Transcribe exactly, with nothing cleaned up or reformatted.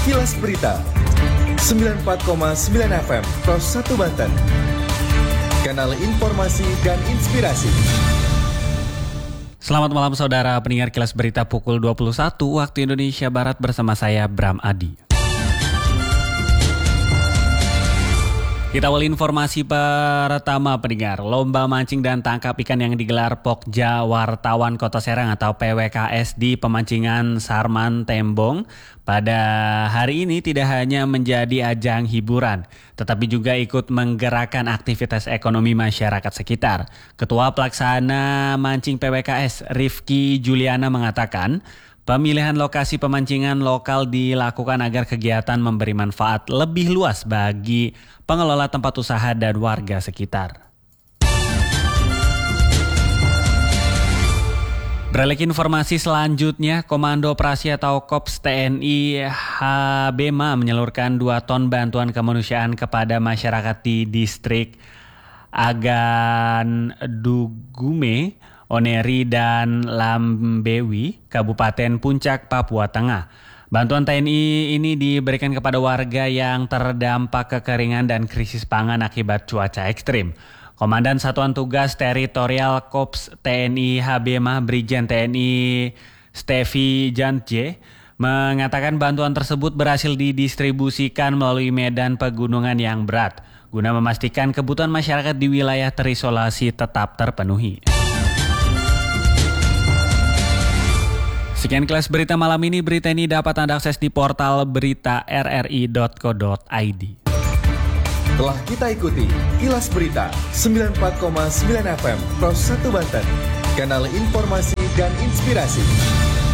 Kilas Berita sembilan puluh empat koma sembilan F M Pros satu Banten. Kanal informasi dan inspirasi. Selamat malam saudara pendengar Kilas Berita pukul dua puluh satu waktu Indonesia Barat bersama saya Bram Adi. Kita awali informasi pertama pendengar. Lomba mancing dan tangkap ikan yang digelar Pokja Wartawan Kota Serang atau P W K S di Pemancingan Sarman Tembong pada hari ini tidak hanya menjadi ajang hiburan, tetapi juga ikut menggerakkan aktivitas ekonomi masyarakat sekitar. Ketua Pelaksana Mancing P W K S Rifki Juliana mengatakan, pemilihan lokasi pemancingan lokal dilakukan agar kegiatan memberi manfaat lebih luas bagi pengelola tempat usaha dan warga sekitar. Beralih ke informasi selanjutnya, Komando Operasi atau Kops T N I H B M A menyalurkan dua ton bantuan kemanusiaan kepada masyarakat di distrik Agan Dugume, Oneri dan Lambewi, Kabupaten Puncak, Papua Tengah. Bantuan T N I ini diberikan kepada warga yang terdampak kekeringan dan krisis pangan akibat cuaca ekstrim. Komandan Satuan Tugas Teritorial Kops T N I H B M A Brigjen T N I Stevi Jantje mengatakan bantuan tersebut berhasil didistribusikan melalui medan pegunungan yang berat guna memastikan kebutuhan masyarakat di wilayah terisolasi tetap terpenuhi. Sekian Kilas Berita malam ini. Berita ini dapat Anda akses di portal berita r r i dot co dot i d. Telah kita ikuti Kilas Berita sembilan puluh empat koma sembilan F M Pros satu Banten. Kanal informasi dan inspirasi.